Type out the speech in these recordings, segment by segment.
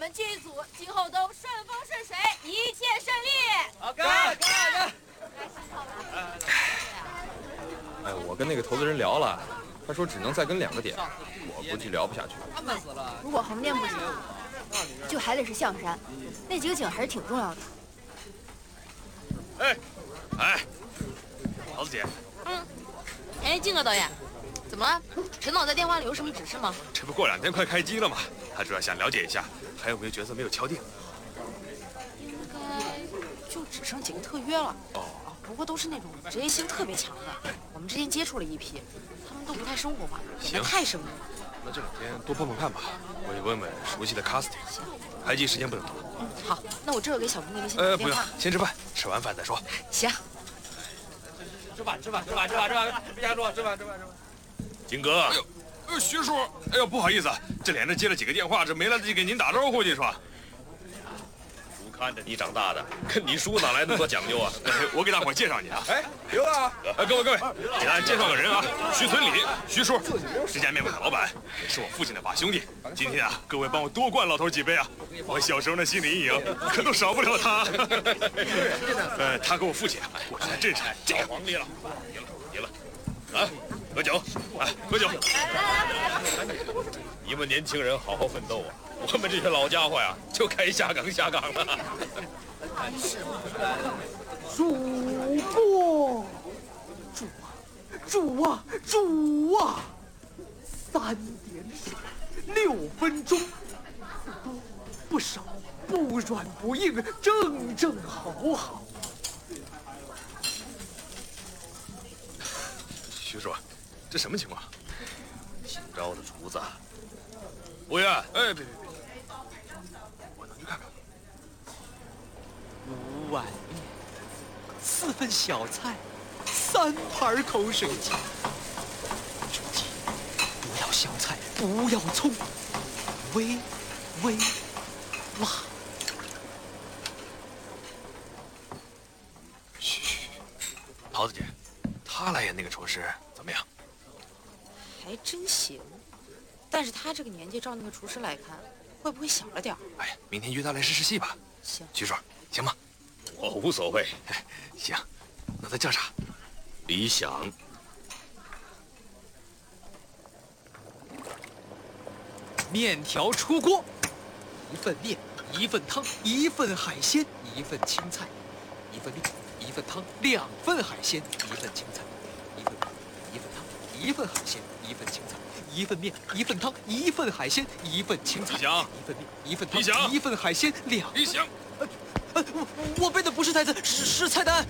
们剧组今后都顺风顺水，一切顺利。 好，干！ 哎，我跟那个投资人聊了，他说只能再跟2个点，我估计聊不下去。 如果横店不行，就还得是象山，那几个景还是挺重要的。 哎，桃子姐。 哎，金哥导演，怎么了？陈导在电话里有什么指示吗？ 这不过2天快开机了吗？他主要想了解一下还有没有角色没有敲定。 应该就只剩几个特约了。不过都是那种职业性特别强的。我们之前接触了一批，他们都不太生活化，演得太生硬了。 那这2天多碰碰看吧，我也问问熟悉的 casting。开机时间不能多。 好，那我这就给小兵那边先打不用， 电话。 先吃饭，吃完饭再说。 行。 吃饭，别瞎说，吃饭。 金哥，徐叔，哎呦，不好意思，这连着接了几个电话，这没来得及给您打招呼，你说。 叔看着你长大的，跟你叔哪来那么多讲究啊？ 我给大伙介绍你啊。 哎，刘大， 各位，给大家介绍个人啊，徐存礼，徐叔，这家面馆的老板，也是我父亲的把兄弟。今天啊，各位帮我多灌老头几杯啊！我小时候的心理阴影可都少不了他。他跟我父亲啊，过去在镇上这样。 皇帝了，赢了，啊，喝酒，喝酒！你们年轻人好好奋斗啊！我们这些老家伙呀，就该下岗了。 主啊！3点水，6分钟，不少，不软不硬，正好。 徐叔，这什么情况？ 新招的厨子， 服务员，哎，别，我能去看看。 5碗面，4份小菜，3盘口水鸡。注记，不要小菜，不要葱，微辣。 嘘，桃子姐，她来演那个厨师怎么样？ 还真行，但是他这个年纪照那个厨师来看，会不会小了点儿？ 哎呀，明天约他来试戏吧。 行， 徐叔，行吗？ 我无所谓。 行，那他叫啥？ 李想。 面条出锅，1份面，1份汤，1份海鲜，1份青菜，1份面，1份汤，2份海鲜，1份青菜，1份汤，1份海鲜，1份青菜，1份面，1份汤，1份海鲜，1份青菜， 李想 ，1份面，1份汤李想 ，1份海鲜，2。 李想。 我背的不是台词，是菜单。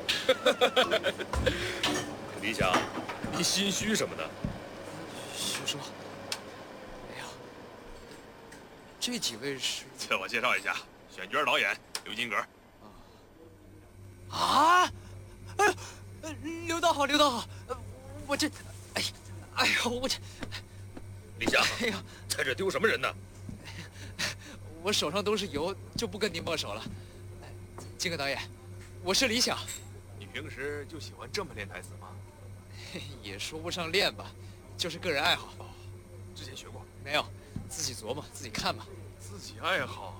李想，你心虚什么呢？ 徐叔，哎呀，这几位是…… 自我介绍一下，选角导演刘金阁。 啊！哎呦，刘导好，刘导好，我这，哎呦，我这， 李想， 哎呀， 在这丢什么人呢？ 我手上都是油，就不跟您握手了。金戈导演，我是李想。 你平时就喜欢这么练台词吗？ 也说不上练吧，就是个人爱好。 之前学过？ 没有，自己琢磨，自己看吧。 自己爱好，